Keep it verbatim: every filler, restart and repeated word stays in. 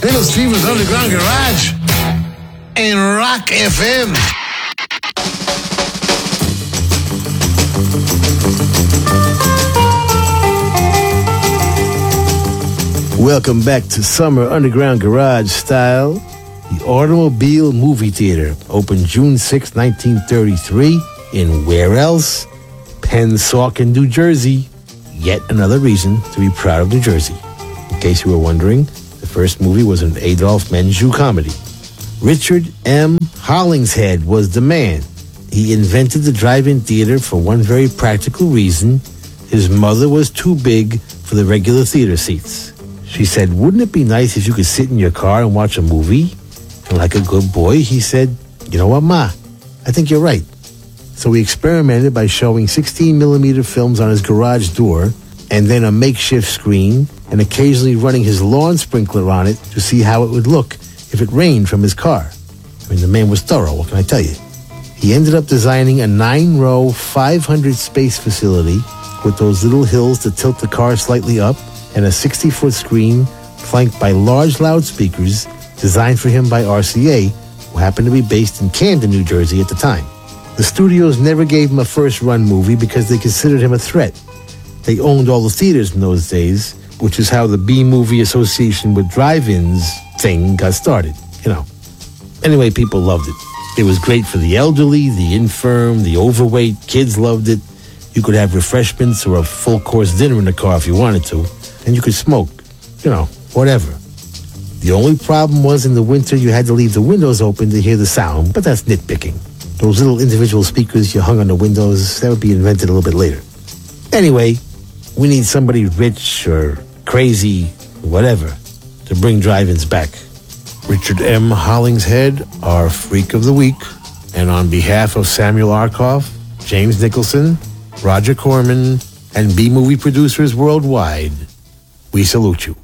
Little Steven's Underground Garage in Rock F M. Welcome back to Summer Underground Garage Style. The Automobile Movie Theater opened June sixth, nineteen thirty-three in where else? Pennsauken, New Jersey. Yet another reason to be proud of New Jersey. In case you were wondering, the first movie was an Adolphe Menjou comedy. Richard M. Hollingshead was the man. He invented the drive-in theater for one very practical reason. His mother was too big for the regular theater seats. She said, wouldn't it be nice if you could sit in your car and watch a movie? And like a good boy, he said, you know what, Ma? I think you're right. So he experimented by showing sixteen millimeter films on his garage door and then a makeshift screen and occasionally running his lawn sprinkler on it to see how it would look if it rained from his car. I mean, the man was thorough, what can I tell you? He ended up designing a nine-row, five hundred space facility with those little hills to tilt the car slightly up and a sixty-foot screen flanked by large loudspeakers designed for him by R C A, who happened to be based in Camden, New Jersey at the time. The studios never gave him a first-run movie because they considered him a threat. They owned all the theaters in those days, which is how the B-Movie Association with Drive-Ins thing got started, you know. Anyway, people loved it. It was great for the elderly, the infirm, the overweight. Kids loved it. You could have refreshments or a full-course dinner in the car if you wanted to. And you could smoke, you know, whatever. The only problem was in the winter you had to leave the windows open to hear the sound, but that's nitpicking. Those little individual speakers you hung on the windows, that would be invented a little bit later. Anyway, we need somebody rich or crazy, whatever, to bring drive-ins back. Richard M. Hollingshead, our Freak of the Week. And on behalf of Samuel Arkoff, James Nicholson, Roger Corman, and B-Movie producers worldwide, we salute you.